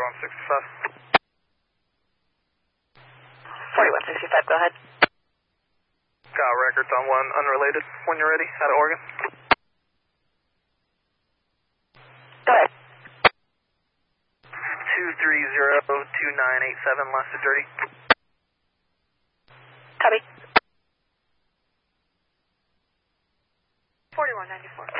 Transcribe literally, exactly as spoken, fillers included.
forty-one sixty-five. forty-one sixty-five, go ahead. Got records on one unrelated when you're ready, out of Oregon. Go ahead. two three zero two nine eight seven, last to dirty. Copy. forty-one ninety-four.